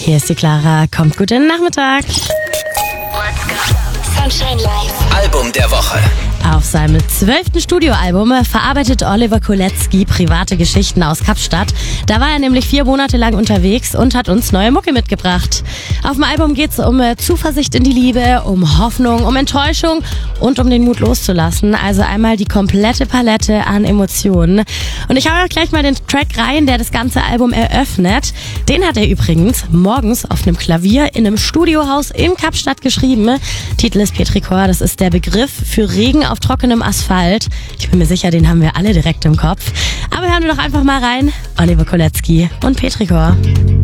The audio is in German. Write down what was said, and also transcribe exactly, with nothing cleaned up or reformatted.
Hier ist die Clara. Kommt gut in den Nachmittag. Sunshine Live. Album der Woche. Auf seinem zwölften Studioalbum verarbeitet Oliver Kolecki private Geschichten aus Kapstadt. Da war er nämlich vier Monate lang unterwegs und hat uns neue Mucke mitgebracht. Auf dem Album geht es um Zuversicht in die Liebe, um Hoffnung, um Enttäuschung und um den Mut loszulassen. Also einmal die komplette Palette an Emotionen. Und ich habe gleich mal den Track rein, der das ganze Album eröffnet. Den hat er übrigens morgens auf einem Klavier in einem Studiohaus in Kapstadt geschrieben. Titel ist Petrichor, das ist der Begriff für Regen auf trockenem Asphalt. Ich bin mir sicher, den haben wir alle direkt im Kopf. Aber hören wir doch einfach mal rein. Oliver Kolecki und Petrichor.